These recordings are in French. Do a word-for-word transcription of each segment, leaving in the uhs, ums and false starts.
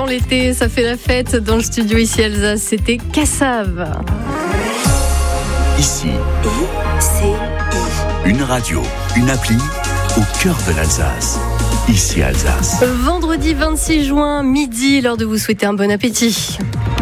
sent l'été, ça fait la fête dans le studio ici Alsace, c'était Cassave. Ici, I C I. une radio, une appli au cœur de l'Alsace. Ici Alsace. Vendredi vingt-six juin, midi, l'heure de vous souhaiter un bon appétit.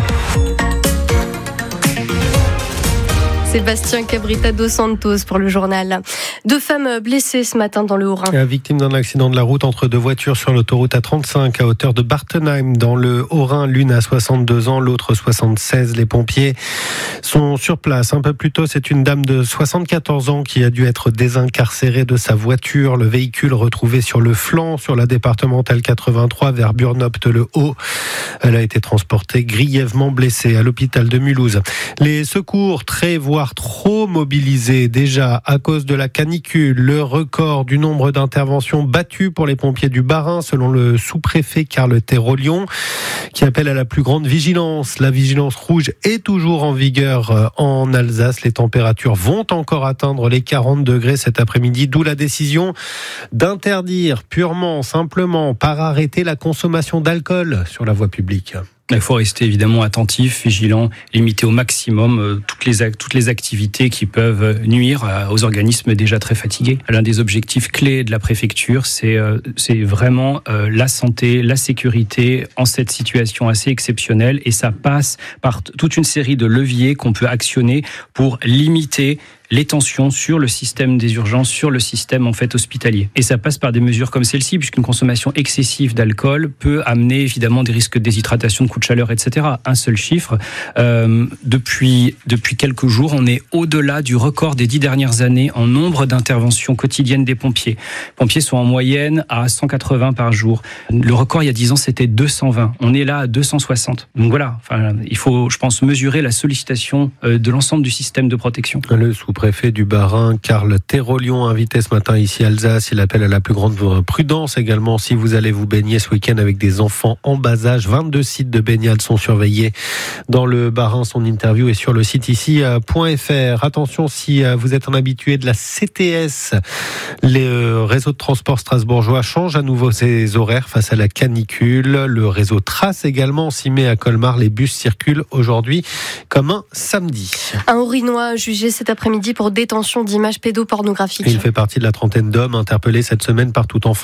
Sébastien Cabrita dos Santos pour le journal. Deux femmes blessées ce matin dans le Haut-Rhin. Victime d'un accident de la route entre deux voitures sur l'autoroute A trente-cinq à hauteur de Bartenheim dans le Haut-Rhin. L'une a soixante-deux ans, l'autre soixante-seize. Les pompiers sont sur place. Un peu plus tôt, c'est une dame de soixante-quatorze ans qui a dû être désincarcérée de sa voiture. Le véhicule retrouvé sur le flanc sur la départementale quatre-vingt-trois vers Burnopte-le-Haut. Elle a été transportée grièvement blessée à l'hôpital de Mulhouse. Les secours très voire trop mobilisés déjà à cause de la canicule. Le record du nombre d'interventions battu pour les pompiers du Bas-Rhin selon le sous-préfet Carl Terrollion qui appelle à la plus grande vigilance. La vigilance rouge est toujours en vigueur en Alsace. Les températures vont encore atteindre les quarante degrés cet après-midi, d'où la décision d'interdire purement, simplement, par arrêter la consommation d'alcool sur la voie publique. Il faut rester évidemment attentif, vigilant, limiter au maximum euh, toutes les toutes les activités qui peuvent nuire euh, aux organismes déjà très fatigués. L'un des objectifs clés de la préfecture, c'est euh, c'est vraiment euh, la santé, la sécurité en cette situation assez exceptionnelle, et ça passe par t- toute une série de leviers qu'on peut actionner pour limiter les tensions sur le système des urgences, sur le système en fait hospitalier. Et ça passe par des mesures comme celle-ci, puisqu'une consommation excessive d'alcool peut amener évidemment des risques de déshydratation, de coups de chaleur, et cetera. Un seul chiffre, euh, depuis, depuis quelques jours, on est au-delà du record des dix dernières années en nombre d'interventions quotidiennes des pompiers. Les pompiers sont en moyenne à cent quatre-vingts par jour. Le record il y a dix ans, c'était deux cent vingt. On est là à deux cent soixante. Donc voilà, enfin, il faut, je pense, mesurer la sollicitation de l'ensemble du système de protection. Le sous-préfet du Bas-Rhin, Carl Terrollion, invité ce matin ici à Alsace. Il appelle à la plus grande prudence également si vous allez vous baigner ce week-end avec des enfants en bas âge. vingt-deux sites de baignade sont surveillés dans le Bas-Rhin. Son interview est sur le site ici point f r. Attention, si vous êtes un habitué de la C T S, le réseau de transport strasbourgeois change à nouveau ses horaires face à la canicule. Le réseau Trace également s'y met à Colmar. Les bus circulent aujourd'hui comme un samedi. Un Haut-Rhinois jugé cet après-midi pour détention d'images pédopornographiques. Il fait partie de la trentaine d'hommes interpellés cette semaine partout en France.